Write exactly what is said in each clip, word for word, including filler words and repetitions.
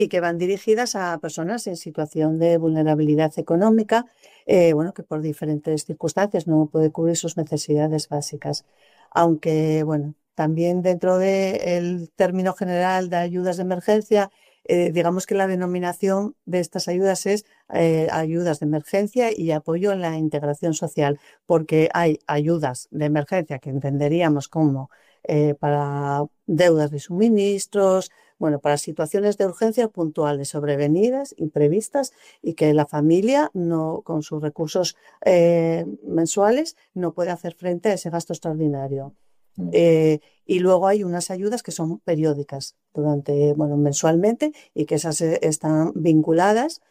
y que van dirigidas a personas en situación de vulnerabilidad económica, eh, bueno, que por diferentes circunstancias no puede cubrir sus necesidades básicas. Aunque, bueno, también dentro del término general de ayudas de emergencia, eh, digamos que la denominación de estas ayudas es eh, ayudas de emergencia y apoyo en la integración social, porque hay ayudas de emergencia que entenderíamos como eh, para deudas de suministros, bueno, para situaciones de urgencia puntuales, sobrevenidas, imprevistas y que la familia no, con sus recursos eh, mensuales no puede hacer frente a ese gasto extraordinario. Eh, y luego hay unas ayudas que son periódicas durante, bueno, mensualmente y que esas eh, están vinculadas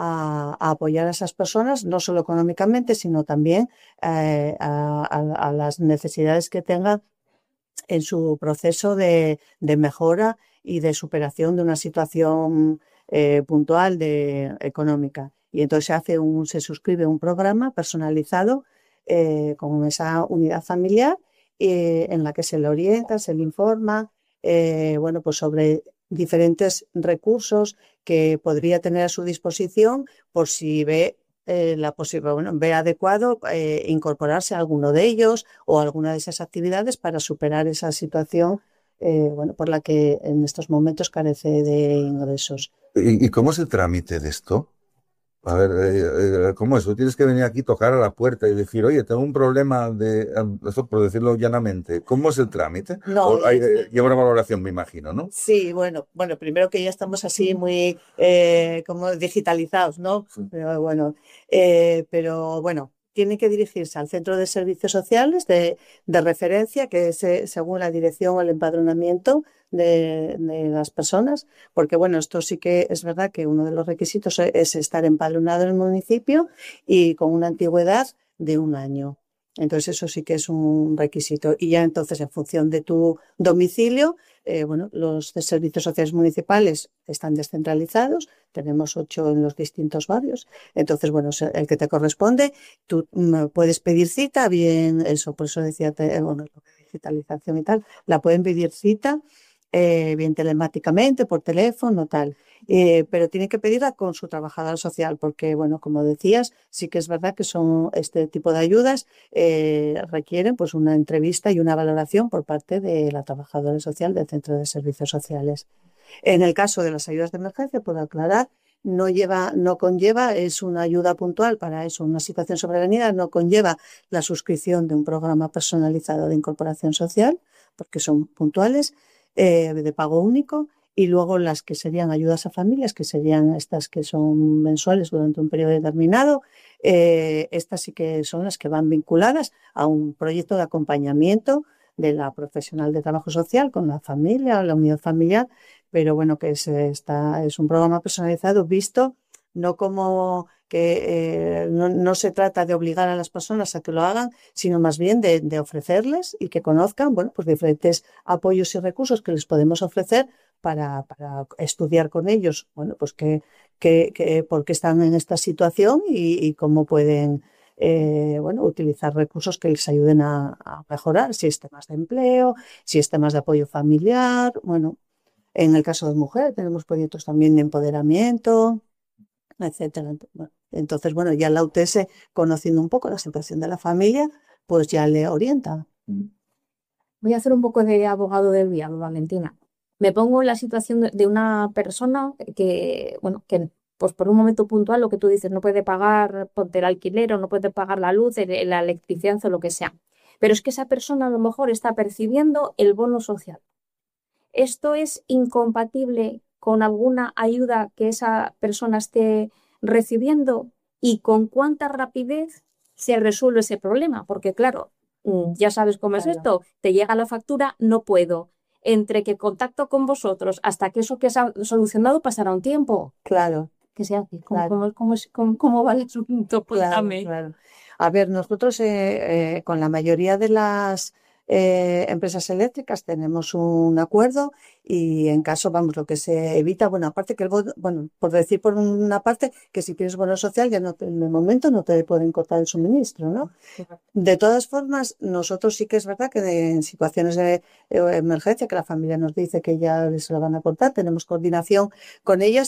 a, a apoyar a esas personas, no solo económicamente, sino también eh, a, a, a las necesidades que tengan en su proceso de, de mejora y de superación de una situación eh, puntual de, económica. Y entonces se hace un, se suscribe un programa personalizado eh, con esa unidad familiar eh, en la que se le orienta, se le informa, eh, bueno, pues sobre diferentes recursos que podría tener a su disposición por si ve eh, la posible, bueno, ve adecuado eh, incorporarse a alguno de ellos o alguna de esas actividades para superar esa situación eh, bueno, por la que en estos momentos carece de ingresos. ¿Y, y cómo es el trámite de esto? A ver, eh, eh, ¿cómo es? ¿Tú tienes que venir aquí, tocar a la puerta y decir, oye, tengo un problema de, eh, esto por decirlo llanamente, ¿cómo es el trámite? No, O hay, es, eh, lleva una valoración, me imagino, ¿no? sí, bueno, bueno, primero que ya estamos así muy eh, como digitalizados, ¿no? Pero bueno, eh, pero bueno, tiene que dirigirse al centro de servicios sociales de, de referencia, que es eh, según la dirección o el empadronamiento de, de las personas, porque bueno, esto sí que es verdad que uno de los requisitos es, es estar empadronado en el municipio y con una antigüedad de un año. Entonces eso sí que es un requisito. Y ya entonces en función de tu domicilio, eh, bueno, los de servicios sociales municipales están descentralizados, tenemos ocho en los distintos barrios, entonces, bueno, el que te corresponde, tú mm, puedes pedir cita, bien, eso, por eso decía, te, bueno, lo de digitalización y tal, la pueden pedir cita, eh, bien telemáticamente, por teléfono, tal. Eh, pero tiene que pedirla con su trabajadora social, porque, bueno, como decías, sí que es verdad que son este tipo de ayudas eh, requieren pues una entrevista y una valoración por parte de la trabajadora social del centro de servicios sociales. En el caso de las ayudas de emergencia, por aclarar, no lleva, no conlleva, es una ayuda puntual para eso, una situación sobrevenida, no conlleva la suscripción de un programa personalizado de incorporación social, porque son puntuales, eh, de pago único, y luego las que serían ayudas a familias, que serían estas que son mensuales durante un periodo determinado, eh, estas sí que son las que van vinculadas a un proyecto de acompañamiento de la profesional de trabajo social con la familia o la unidad familiar, pero bueno, que es, está, es un programa personalizado visto no como que eh, no, no se trata de obligar a las personas a que lo hagan, sino más bien de, de ofrecerles y que conozcan, bueno, pues diferentes apoyos y recursos que les podemos ofrecer para, para estudiar con ellos, bueno, pues que, que, que por qué están en esta situación y, y cómo pueden eh, bueno, utilizar recursos que les ayuden a, a mejorar sistemas de empleo, sistemas de apoyo familiar, bueno, en el caso de mujer tenemos proyectos también de empoderamiento, etcétera. Bueno, entonces, bueno, ya la U T S, conociendo un poco la situación de la familia, pues ya le orienta. Voy a hacer un poco de abogado del diablo, Valentina. Me pongo en la situación de de una persona que, bueno, que pues por un momento puntual, lo que tú dices, no puede pagar, ponte el alquiler o no puede pagar la luz, el- la electricidad o lo que sea. Pero es que esa persona a lo mejor está percibiendo el bono social. ¿Esto es incompatible con alguna ayuda que esa persona esté recibiendo y con cuánta rapidez se resuelve ese problema? Porque claro, mm, ya sabes cómo es Claro, esto, te llega la factura, no puedo. Entre que contacto con vosotros hasta que eso que se ha solucionado pasará un tiempo. claro, ¿Qué se hace? ¿Cómo, claro. cómo, cómo, es- cómo- cómo va el asunto? Claro, Cuéntame. claro. A ver, nosotros eh, eh, con la mayoría de las eh, empresas eléctricas tenemos un acuerdo y en caso, vamos, lo que se evita, bueno, aparte que el bono, bueno, por decir por una parte, que si tienes bono social ya no te- en el momento no te pueden cortar el suministro, ¿no? De todas formas, nosotros sí que es verdad que en situaciones de eh, emergencia, que la familia nos dice que ya se lo van a cortar, tenemos coordinación con ellas.